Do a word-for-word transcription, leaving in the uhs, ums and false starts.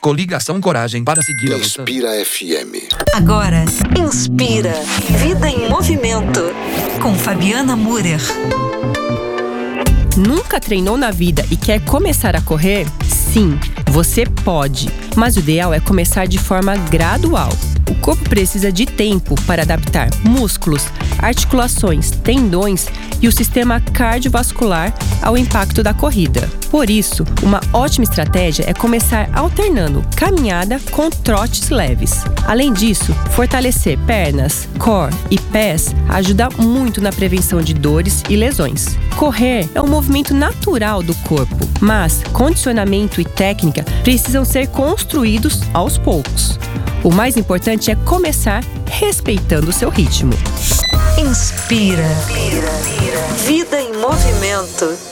Coligação Coragem para seguir avançando. Inspira F M. Agora, Inspira. Vida em Movimento. Com Fabiana Murer. Nunca treinou na vida e quer começar a correr? Sim, você pode, mas o ideal é começar de forma gradual. O corpo precisa de tempo para adaptar músculos, articulações, tendões e o sistema cardiovascular ao impacto da corrida. Por isso, uma ótima estratégia é começar alternando caminhada com trotes leves. Além disso, fortalecer pernas, core e pés ajuda muito na prevenção de dores e lesões. Correr é um movimento natural do corpo, mas condicionamento e técnica precisam ser construídos aos poucos. O mais importante é começar respeitando o seu ritmo. Inspira. Vida em Movimento.